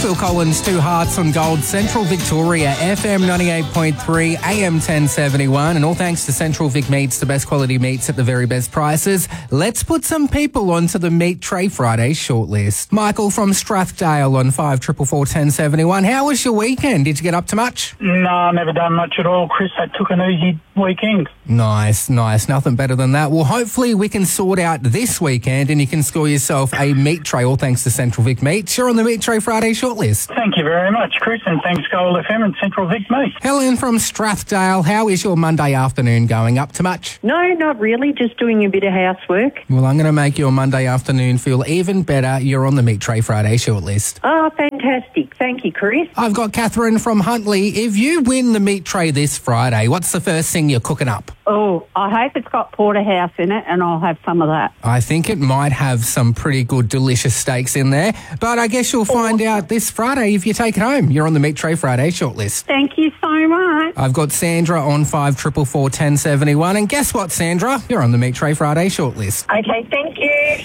Phil Collins, Two Hearts on Gold, Central Victoria, FM 98.3, AM 1071, and all thanks to Central Vic Meats, the best quality meats at the very best prices. Let's put some people onto the Meat Tray Friday shortlist. Michael from Strathdale on 5444 1071. How was your weekend? Did you get up to much? No, never done much at all, Chris. I took an easy weekend. Nice. Nothing better than that. Well, hopefully we can sort out this weekend and you can score yourself a meat tray, all thanks to Central Vic Meats. You're on the Meat Tray Friday shortlist. Thank you very much, Chris, and thanks Gold FM and Central Vic Meats. Helen from Strathdale, how is your Monday afternoon going? Up to much? No, not really. Just doing a bit of housework. Well, I'm going to make your Monday afternoon feel even better. You're on the Meat Tray Friday shortlist. Oh, fantastic. Thank you, Chris. I've got Catherine from Huntley. If you win the Meat Tray this Friday, what's the first thing you're cooking up? Oh, I hope it's got porterhouse in it and I'll have some of that. I think it might have some pretty good, delicious steaks in there. But I guess you'll find out this Friday if you take it home. You're on the Meat Tray Friday shortlist. Thank you so much. I've got Sandra on 5444 1071. And guess what, Sandra? You're on the Meat Tray Friday shortlist. Okay, thank you.